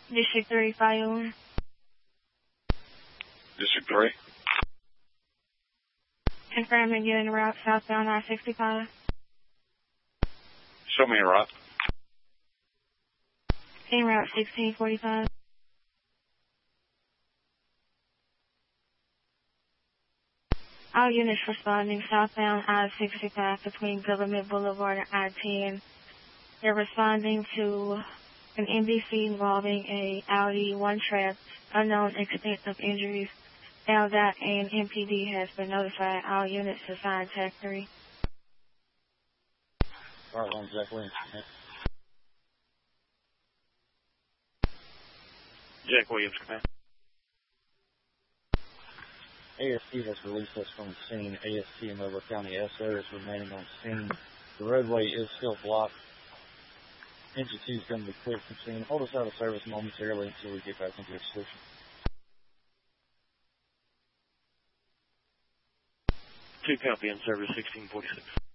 District 3, Fire. District 3. Confirming you en route southbound I-65. Show me a route. En route 1645. All units responding southbound I-65 between Government Boulevard and I-10. They're responding to an NBC involving a Audi one-trap, unknown extent of injuries. LDOT and MPD has been notified. All units assigned Tech 3. Alright, one Jack Williams. Jack Williams, command. AST has released us from the scene. AST and Mobile County SO is remaining on scene. The roadway is still blocked. Engine 2 is going to be cleared from scene. Hold us out of service momentarily until we get back into the station. 2 copy in service 1646.